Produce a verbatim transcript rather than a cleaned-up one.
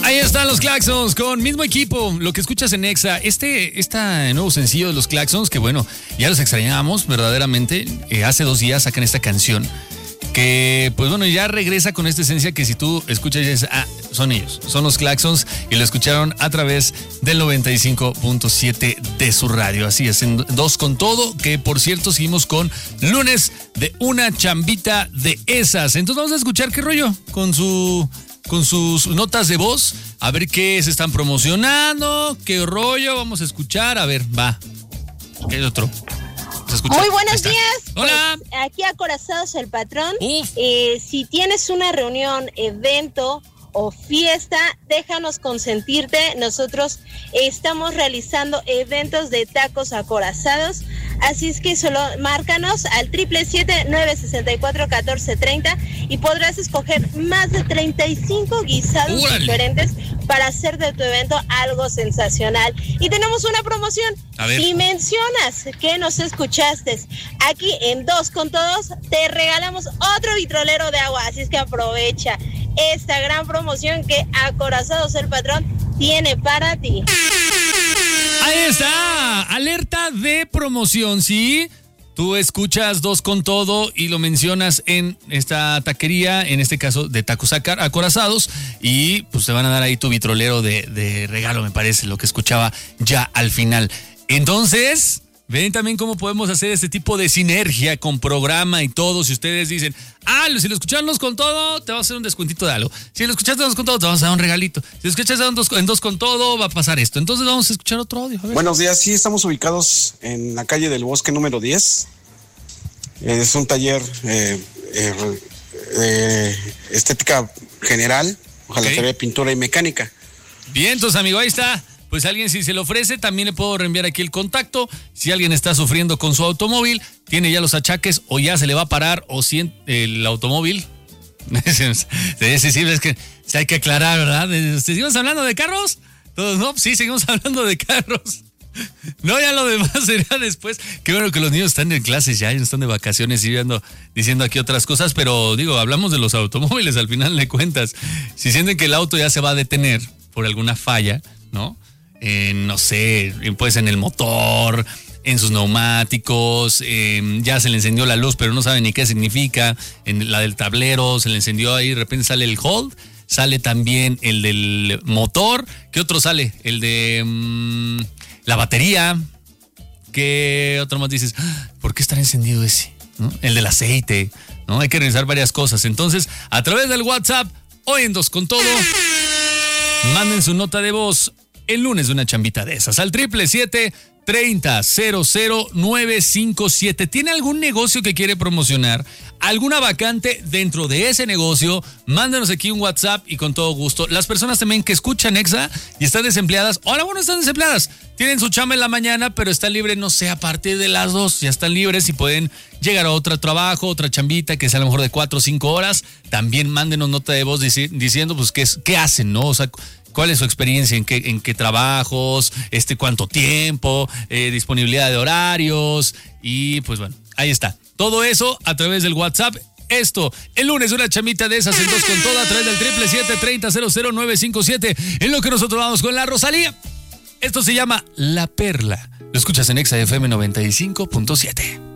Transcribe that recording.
Ahí están los Claxons con mismo equipo, lo que escuchas en Exa. Este, este nuevo sencillo de los Claxons, que bueno, ya los extrañábamos verdaderamente. Eh, hace dos días sacan esta canción que, pues bueno, ya regresa con esta esencia que si tú escuchas ya dices, ah, son ellos, son los Claxons, y lo escucharon a través del noventa y cinco punto siete de su radio. Así es, en Dos con Todo, que por cierto seguimos con lunes de una chambita de esas. Entonces vamos a escuchar qué rollo con su... con sus notas de voz, a ver qué se están promocionando, qué rollo, vamos a escuchar, a ver, va. ¿Qué hay otro? Muy buenos días. Hola. Pues, aquí acorazados el patrón. Uf. Eh, si tienes una reunión, evento o fiesta, déjanos consentirte. Nosotros estamos realizando eventos de tacos acorazados. Así es que solo márcanos al triple siete nueve sesenta y cuatro catorce treinta y podrás escoger más de treinta y cinco guisados ¡Órale! Diferentes para hacer de tu evento algo sensacional. Y tenemos una promoción. Si mencionas que nos escuchaste aquí en Dos con Todos, te regalamos otro vitrolero de agua. Así es que aprovecha esta gran promoción que Acorazados el Patrón tiene para ti. Ahí está, alerta de promoción, ¿sí? Tú escuchas Dos con Todo y lo mencionas en esta taquería, en este caso de tacos acorazados, y pues te van a dar ahí tu vitrolero de, de regalo, me parece, lo que escuchaba ya al final. Entonces, ven también cómo podemos hacer este tipo de sinergia con programa y todo. Si ustedes dicen, ah, si lo escucharon Dos con Todo, te vamos a hacer un descuentito de algo. Si lo escuchaste Dos con Todo, te vamos a dar un regalito. Si lo escuchaste en Dos, en Dos con Todo, va a pasar esto. Entonces vamos a escuchar otro audio. Buenos días, sí, estamos ubicados en la calle del Bosque número diez. Es un taller eh, eh, eh, estética general, ojalá okay. de pintura y mecánica. Bien, entonces, amigo, ahí está. Pues alguien, si se le ofrece, también le puedo reenviar aquí el contacto. Si alguien está sufriendo con su automóvil, tiene ya los achaques o ya se le va a parar o si el automóvil. Sí, sí, es que hay que aclarar, ¿verdad? ¿Seguimos hablando de carros? Todos, ¿no? Sí, seguimos hablando de carros. No, ya lo demás será después. Qué bueno que los niños están en clases ya, están de vacaciones y ando diciendo aquí otras cosas, pero digo, hablamos de los automóviles al final de cuentas. Si sienten que el auto ya se va a detener por alguna falla, ¿no? Eh, no sé, pues en el motor, en sus neumáticos, eh, ya se le encendió la luz, pero no sabe ni qué significa, en la del tablero se le encendió ahí, de repente sale el hold, sale también el del motor, ¿qué otro sale? El de mmm, la batería, ¿qué otro más dices? ¿Por qué estará encendido ese? ¿No? El del aceite, ¿no? Hay que revisar varias cosas. Entonces, a través del WhatsApp, hoy en Dos con Todo, manden su nota de voz el lunes de una chambita de esas al triple siete treinta cero cero nueve cinco siete. ¿Tiene algún negocio que quiere promocionar? ¿Alguna vacante dentro de ese negocio? Mándanos aquí un WhatsApp y con todo gusto. Las personas también que escuchan Exa y están desempleadas, hola, bueno, están desempleadas. Tienen su chamba en la mañana, pero están libres, no sé, a partir de las dos, ya están libres y pueden llegar a otro trabajo, otra chambita que sea a lo mejor de cuatro o cinco horas. También mándenos nota de voz dici- diciendo pues qué, es, qué hacen, ¿no? O sea, ¿cuál es su experiencia? ¿En qué, en qué trabajos? Este, ¿cuánto tiempo? Eh, disponibilidad de horarios. Y pues bueno, ahí está. Todo eso a través del WhatsApp. Esto, el lunes, una chamita de esas en Dos con Todo a través del triple siete treinta cero cero nueve cinco siete. En lo que nosotros vamos con la Rosalía. Esto se llama La Perla. Lo escuchas en Exa F M noventa y cinco punto siete.